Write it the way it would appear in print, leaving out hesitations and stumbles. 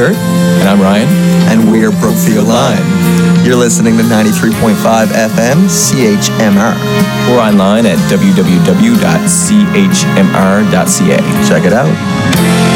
Kurt. And I'm Ryan. And we're Brookfield Line. You're listening to 93.5 FM CHMR. We're online at www.chmr.ca. Check it out.